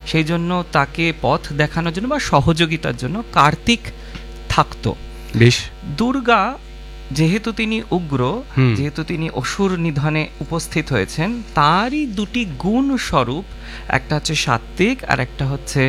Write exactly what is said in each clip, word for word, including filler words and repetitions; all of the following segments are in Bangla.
সেই জন্য তাকে পথ দেখানোর জন্য বা সহযোগিতার জন্য কার্তিক থাকতো। বেশ। দুর্গা যেহেতু তিনি উগ্র, যেহেতু তিনি অসুর নিধনে উপস্থিত হয়েছেন, তারই দুটি গুণ স্বরূপ, একটা হচ্ছে সাত্ত্বিক আর একটা হচ্ছে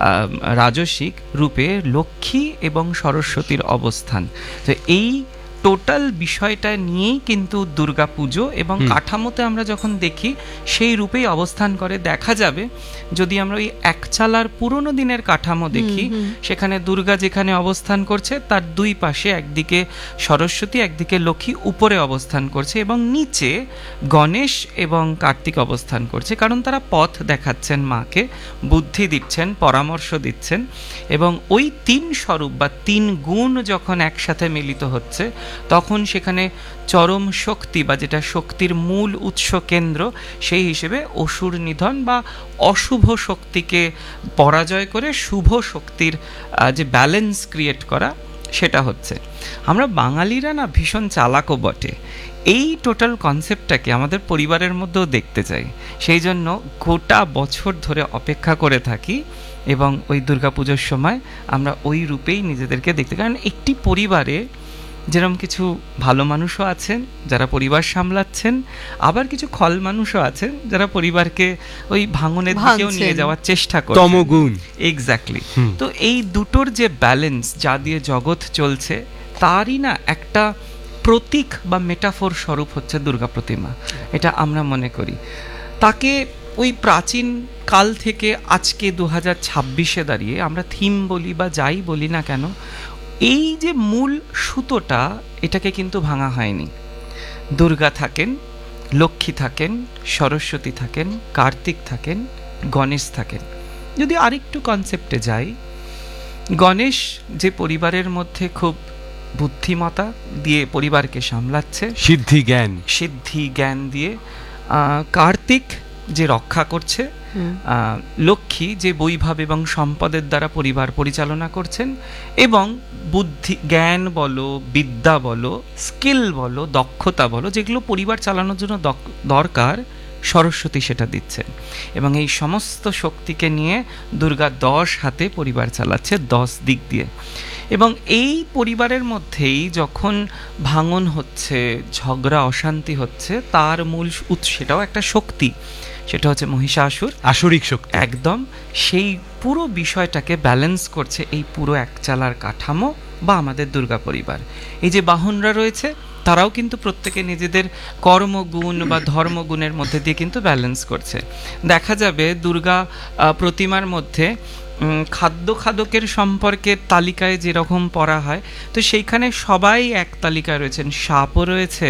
রাজসিক রূপে লক্ষ্মী এবং সরস্বতীর অবস্থান। তো এই টোটাল বিষয়টা নিয়েই কিন্তু দুর্গা পুজো, এবং কাঠামোতে আমরা যখন দেখি সেই রূপেই অবস্থান করে। দেখা যাবে যদি আমরা ওই একচালার পুরনো দিনের কাঠামো দেখি, সেখানে দুর্গা যেখানে অবস্থান করছে তার দুই পাশে একদিকে সরস্বতী, একদিকে লক্ষ্মী উপরে অবস্থান করছে, এবং নিচে গণেশ এবং কার্তিক অবস্থান করছে, কারণ তারা পথ দেখাচ্ছেন মাকে, বুদ্ধি দিচ্ছেন, পরামর্শ দিচ্ছেন। এবং ওই তিন স্বরূপ বা তিন গুণ যখন একসাথে মিলিত হচ্ছে, তখন সেখানে চরম শক্তি বা যেটা শক্তির মূল উৎস কেন্দ্র, সেই হিসেবে অসুর নিধন বা অশুভ শক্তিকে পরাজয় করে শুভ শক্তির যে ব্যালেন্স ক্রিয়েট করা, সেটা হচ্ছে। আমরা বাঙালিরা না ভীষণ চালাকও বটে, এই টোটাল কনসেপ্টটাকে আমাদের পরিবারের মধ্যেও দেখতে চাই। সেই জন্য গোটা বছর ধরে অপেক্ষা করে থাকি, এবং ওই দুর্গাপুজোর সময় আমরা ওই রূপেই নিজেদেরকে দেখতে। কারণ একটি পরিবারে যেরকম কিছু ভালো মানুষও আছেন যারা পরিবার সামলাচ্ছেন, আবার কিছু খল মানুষও আছেন যারা পরিবারকে ওই ভাঙনের দিকেও নিয়ে যাওয়ার চেষ্টা করছেন, তমগুণ। এক্স্যাক্টলি। তো এই দুটোর যে ব্যালেন্স, যা দিয়ে জগৎ চলছে, তারই না একটা প্রতীক বা মেটাফোর স্বরূপ হচ্ছে দুর্গা প্রতিমা, এটা আমরা মনে করি। তাকে ওই প্রাচীন কাল থেকে আজকে দু হাজার ছাব্বিশে দাঁড়িয়ে আমরা থিম বলি বা যাই বলি না কেন, এই যে মূল সুতোটা, এটাকে কিন্তু ভাঙা হয়নি। দুর্গা থাকেন, লক্ষ্মী থাকেন, সরস্বতী থাকেন, কার্তিক থাকেন, গণেশ থাকেন। যদি আরেকটু কনসেপ্টে যাই, গণেশ যে পরিবারের মধ্যে খুব বুদ্ধিমত্তা দিয়ে পরিবারকে সামলাচ্ছে, সিদ্ধি জ্ঞান সিদ্ধি জ্ঞান দিয়ে, কার্তিক যে রক্ষা করছে, লক্ষ্মী যে বৈভব এবং সম্পদের দ্বারা পরিবার পরিচালনা করছেন, এবং বুদ্ধি জ্ঞান বলো, বিদ্যা বলো, স্কিল বলো, দক্ষতা বলো, যেগুলো পরিবার চালানোর জন্য দরকার, সরস্বতী সেটা দিচ্ছেন। এবং এই সমস্ত শক্তিকে নিয়ে দুর্গা দশ হাতে পরিবার চালাচ্ছে, দশ দিক দিয়ে। এবং এই পরিবারের মধ্যেই যখন ভাঙন হচ্ছে, ঝগড়া অশান্তি হচ্ছে, তার মূল উৎস, সেটাও একটা শক্তি, সেটা হচ্ছে মহিষাসুর, আসরিক শক্তি। একদম। সেই পুরো বিষয়টাকে ব্যালেন্স করছে এই পুরো একচালার কাঠামো বা আমাদের দুর্গা পরিবার। এই যে বাহনরা রয়েছে, তারাও কিন্তু প্রত্যেকে নিজেদের কর্মগুণ বা ধর্মগুণের মধ্যে দিয়ে কিন্তু ব্যালেন্স করছে। দেখা যাবে দুর্গা প্রতিমার মধ্যে খাদ্য খাদকের সম্পর্কের তালিকায় যেরকম পড়া হয়, তো সেইখানে সবাই এক তালিকায় রয়েছেন। সাপও রয়েছে,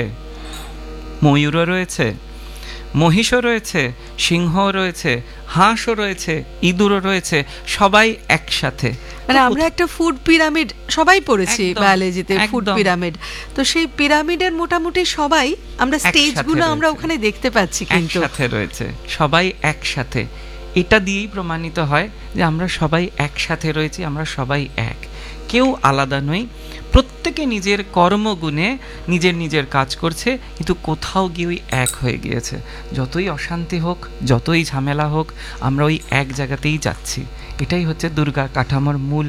ময়ূরও রয়েছে, মহিষও রয়েছে, সিংহও রয়েছে, হাঁসও রয়েছে, ইঁদুরও রয়েছে, সবাই একসাথে। মানে আমরা একটা ফুড পিরামিড সবাই পড়েছি বায়োলজিতে, ফুড পিরামিড। তো সেই পিরামিডের মোটামুটি সবাই আমরা স্টেজগুলো আমরা ওখানে দেখতে পাচ্ছি, কিন্তু একসাথে রয়েছে, সবাই একসাথে। এটা দিয়েই প্রমাণিত হয় যে আমরা সবাই একসাথে রয়েছি, আমরা সবাই এক, কেউ আলাদা নই। প্রত্যেকে নিজের কর্মগুণে নিজের নিজের কাজ করছে, কিন্তু কোথাও গিয়ে ওই এক হয়ে গিয়েছে। যতই অশান্তি হোক, যতই ঝামেলা হোক, আমরা ওই এক জায়গাতেই যাচ্ছি। এটাই হচ্ছে দুর্গা কাঠামোর মূল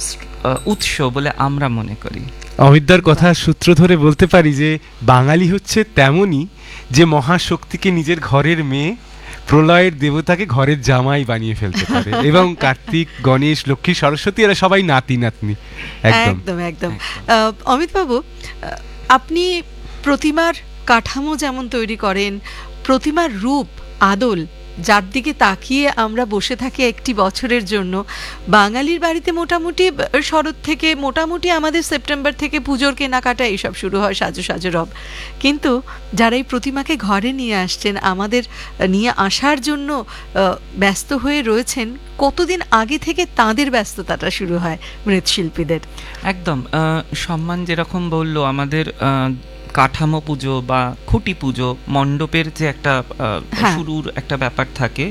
উৎস বলে আমরা মনে করি। অমিতদার কথা সূত্র ধরে বলতে পারি যে বাঙালি হচ্ছে তেমনই যে মহাশক্তিকে নিজের ঘরের মেয়ে, প্রলয়ের দেবতাকে ঘরের জামাই বানিয়ে ফেলতে পারে। এবং কার্তিক, গণেশ, লক্ষ্মী, সরস্বতী এরা সবাই নাতি নাতনি। একদম একদম। অমিত বাবু, আপনি প্রতিমার কাঠামো যেমন তৈরি করেন, প্রতিমার রূপ, আদল, যার দিকে তাকিয়ে আমরা বসে থাকি একটি বছরের জন্য, বাঙালির বাড়িতে মোটামুটি শরৎ থেকে মোটামুটি আমাদের সেপ্টেম্বর থেকে পুজোর কেনাকাটা এইসব শুরু হয়, সাজো সাজো রব। কিন্তু যারা এই প্রতিমাকে ঘরে নিয়ে আসছেন, আমাদের নিয়ে আসার জন্য ব্যস্ত হয়ে রয়েছেন, কতদিন আগে থেকে তাদের ব্যস্ততাটা শুরু হয় মৃৎশিল্পীদের? একদম সম্মান যেরকম বললো, আমাদের কাঠামো পুজো বা খুঁটি পুজো, মণ্ডপের যে একটা শুরুর একটা ব্যাপার থাকে,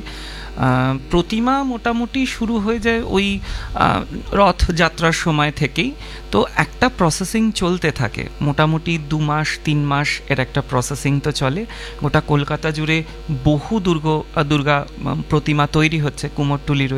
প্রতিমা মোটামুটি শুরু হয়ে যায় ওই রথযাত্রার সময় থেকেই। তো একটা প্রসেসিং চলতে থাকে, মোটামুটি দু মাস তিন মাস এর একটা প্রসেসিং তো চলে। গোটা কলকাতা জুড়ে বহু দুর্গ দুর্গা প্রতিমা তৈরি হচ্ছে, কুমোরটুলি